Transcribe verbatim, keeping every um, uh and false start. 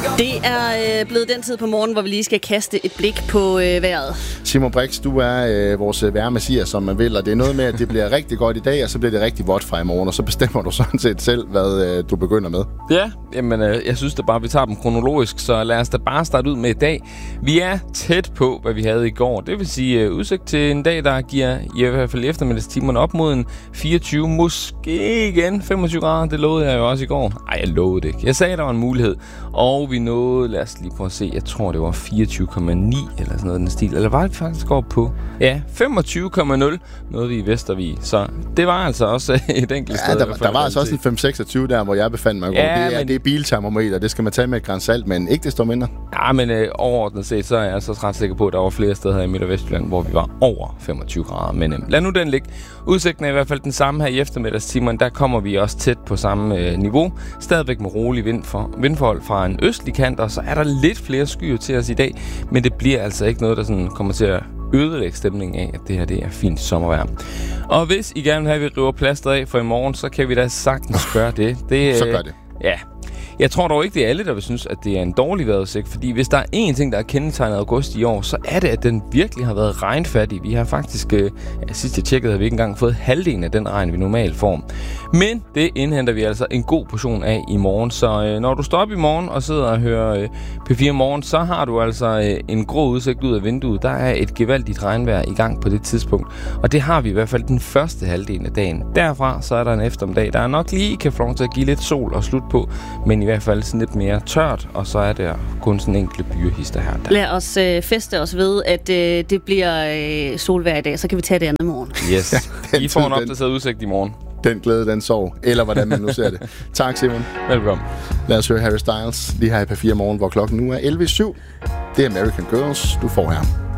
Det er øh, blevet den tid på morgen, hvor vi lige skal kaste et blik på øh, vejret. Simon Brix, du er øh, vores vejrmessias, som man vil, og det er noget med, at det bliver rigtig godt i dag, og så bliver det rigtig vådt fra i morgen, og så bestemmer du sådan set selv, hvad øh, du begynder med. Ja, jamen, øh, jeg synes da bare, vi tager dem kronologisk, så lad os da bare starte ud med i dag. Vi er tæt på, hvad vi havde i går. Det vil sige øh, udsigt til en dag, der giver i hvert fald eftermiddagstimerne op mod en fireogtyve, måske igen femogtyve grader. Det lovede jeg jo også i går. Ej, jeg lovede det ikke. Jeg sagde, der var en mulighed, og vi nåede, lad os lige prøve at se, jeg tror, det var fireogtyve komma ni eller sådan noget den stil. Eller var det faktisk op på? Ja, femogtyve komma nul nåede vi i Vestervig. Så det var altså også et enkelt ja, sted. Der, der var altså også en fem seksogtyve der, hvor jeg befandt mig. Ja, det, er, men... det er biltermometer, det skal man tage med et gran salt, men ikke desto mindre. Ja, men øh, overordnet set, så er jeg altså ret sikker på, at der var flere steder her i Midt- og Vestjylland, hvor vi var over femogtyve grader. Men øh, lad nu den ligge. Udsigten er i hvert fald den samme her i eftermiddagstimerne. Der kommer vi også tæt på samme øh, niveau. Stadigvæk med rolig vind for, vindforhold fra en østlig kant, og så er der lidt flere skyer til os i dag. Men det bliver altså ikke noget, der sådan kommer til at ødelægge stemningen af, at det her det er fint sommervejr. Og hvis I gerne vil have, at vi river plasteret af for i morgen, så kan vi da sagtens gøre det. det så gør det. Ja. Jeg tror dog ikke, det er alle, der vil synes, at det er en dårlig vejrudsigt, fordi hvis der er én ting, der er kendetegnet august i år, så er det, at den virkelig har været regnfattig. Vi har faktisk, øh, ja, sidst jeg tjekkede, havde vi ikke engang fået halvdelen af den regn, vi normalt får. Men det indhenter vi altså en god portion af i morgen, så øh, når du står op i morgen og sidder og hører øh, P fire Morgen, så har du altså øh, en grå udsigt ud af vinduet. Der er et gevaldigt regnvejr i gang på det tidspunkt, og det har vi i hvert fald den første halvdel af dagen. Derfra så er der en eftermiddag, der nok lige kan få lov til at give lidt sol og slut på, men i hvert fald sådan lidt mere tørt, og så er der kun sådan enkelte byrehister her. Der. Lad os øh, feste os ved, at øh, det bliver øh, solvejr i dag, så kan vi tage det andet i morgen. Yes. Ja, I får en opdateret udsigt i morgen. Den glæde, den sov. Eller hvordan man nu ser det. Tak, Simon. Velkommen. Lad os høre Harry Styles lige her i P fire Morgen, hvor klokken nu er elleve syv. Det er American Girls, du får her.